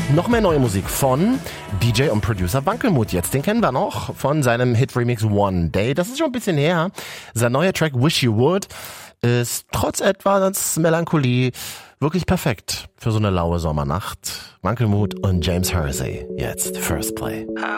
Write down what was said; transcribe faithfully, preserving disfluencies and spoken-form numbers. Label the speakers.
Speaker 1: Noch mehr neue Musik von D J und Producer Wankelmut jetzt. Den kennen wir noch von seinem Hit-Remix One Day. Das ist schon ein bisschen her. Sein neuer Track Wish You Would ist trotz etwas Melancholie wirklich perfekt für so eine laue Sommernacht. Wankelmut und James Hersey. Jetzt First Play.